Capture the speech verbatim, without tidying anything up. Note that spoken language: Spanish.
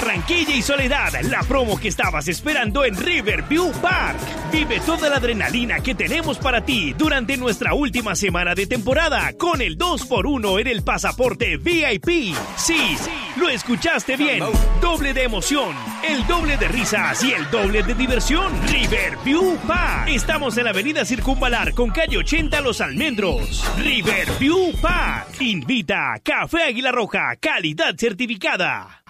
Barranquilla y Soledad, la promo que estabas esperando en Riverview Park. Vive toda la adrenalina que tenemos para ti durante nuestra última semana de temporada con el dos por uno en el pasaporte V I P. Sí, lo escuchaste bien. Doble de emoción, el doble de risas y el doble de diversión. Riverview Park. Estamos en la avenida Circunvalar con calle ochenta Los Almendros. Riverview Park. Invita Café Águila Roja, calidad certificada.